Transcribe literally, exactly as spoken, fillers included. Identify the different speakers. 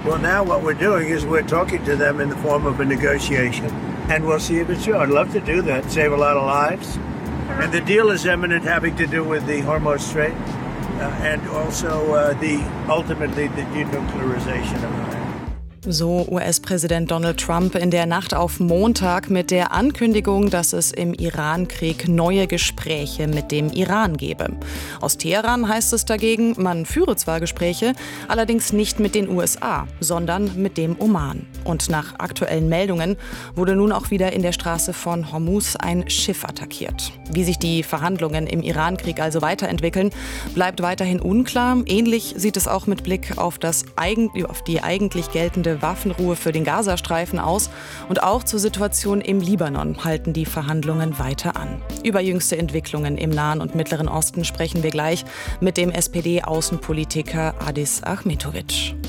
Speaker 1: Well, now what we're doing is we're talking to them in the form of a negotiation, and we'll see if it's true. I'd love to do that, save a lot of lives. And the deal is imminent, having to do with the Hormuz Strait uh, and also uh, the ultimately the denuclearization of Iran.
Speaker 2: So U S-Präsident Donald Trump in der Nacht auf Montag mit der Ankündigung, dass es im Iran-Krieg neue Gespräche mit dem Iran gebe. Aus Teheran heißt es dagegen, man führe zwar Gespräche, allerdings nicht mit den U S A, sondern mit dem Oman. Und nach aktuellen Meldungen wurde nun auch wieder in der Straße von Hormuz ein Schiff attackiert. Wie sich die Verhandlungen im Iran-Krieg also weiterentwickeln, bleibt weiterhin unklar. Ähnlich sieht es auch mit Blick auf, das eigen, auf die eigentlich geltende Waffenruhe für den Gazastreifen aus. Und auch zur Situation im Libanon halten die Verhandlungen weiter an. Über jüngste Entwicklungen im Nahen und Mittleren Osten sprechen wir gleich mit dem S P D-Außenpolitiker Adis Ahmetovic.